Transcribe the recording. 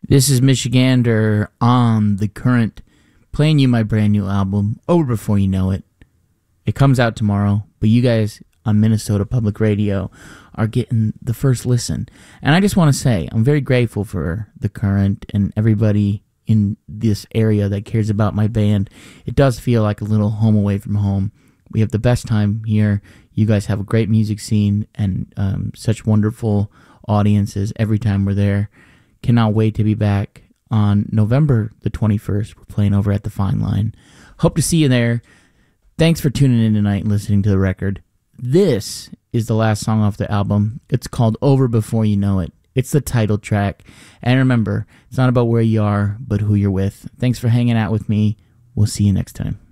This is Michigander on The Current, playing you my brand new album, Over Before You Know It. It comes out tomorrow, but you guys on Minnesota Public Radio are getting the first listen. And I just want to say, I'm very grateful for The Current and everybody in this area that cares about my band. It does feel like a little home away from home. We have the best time here. You guys have a great music scene and such wonderful audiences every time we're there. Cannot wait to be back on November the 21st. We're playing over at the Fine Line. Hope to see you there. Thanks for tuning in tonight and listening to the record. This is the last song off the album. It's called Over Before You Know It. It's the title track. And remember, it's not about where you are, but who you're with. Thanks for hanging out with me. We'll see you next time.